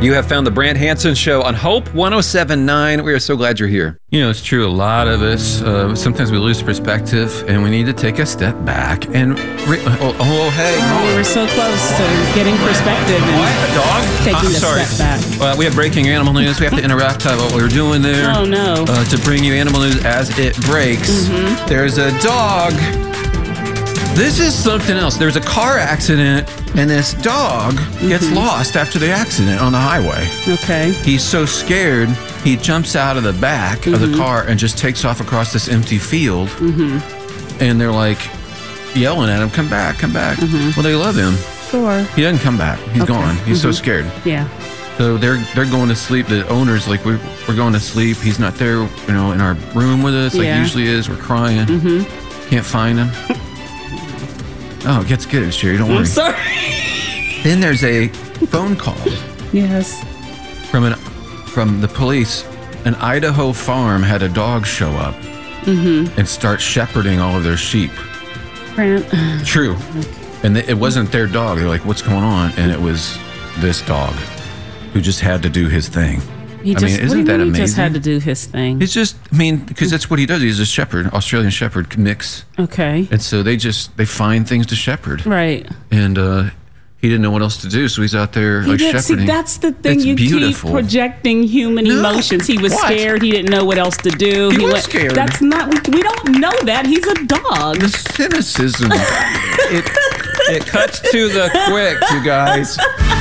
You have found the Brant Hansen Show on Hope 107.9. We are so glad you're here. You know, it's true. A lot of us, sometimes we lose perspective and we need to take a step back and... hey. We were so close to getting perspective and What? A dog? taking a Sorry. step back. We have breaking animal news. We have to interrupt what we're doing there. Oh, no. To bring you animal news as it breaks. Mm-hmm. There's a dog. This is something else. There's a car accident, and this dog gets lost after the accident on the highway. Okay. He's so scared, he jumps out of the back of the car and just takes off across this empty field. And they're like yelling at him, come back, come back. Well, they love him. Sure. He doesn't come back. He's gone. He's so scared. Yeah. So they're going to sleep. The owner's like, we're going to sleep. He's not there, you know, in our room with us like he usually is. We're crying. Can't find him. Oh, it gets good, Sherry. Don't worry. I'm sorry. Then there's a phone call Yes. from the police. An Idaho farm had a dog show up and start shepherding all of their sheep. Brant. True. And it wasn't their dog. They're like, what's going on? And it was this dog who just had to do his thing. Isn't that amazing? He just had to do his thing. It's just, because that's what he does. He's a shepherd, Australian shepherd mix. Okay. And so they find things to shepherd. Right. And he didn't know what else to do, so he's out there shepherding. See, that's the thing. It's You beautiful. keep projecting human emotions. He was scared. He didn't know what else to do. He was scared. That's not. We don't know that. He's a dog. The cynicism. It cuts to the quick, you guys.